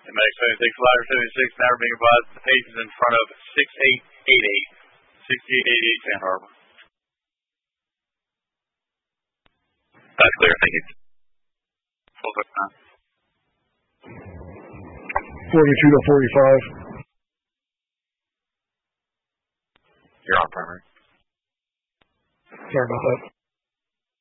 MX 76, Flyer 76, now being advised the pace is in front of 6888 Sand Harbor. That's clear, thank you. Full quick time. 42 to 45. You're on primary. Sorry about that.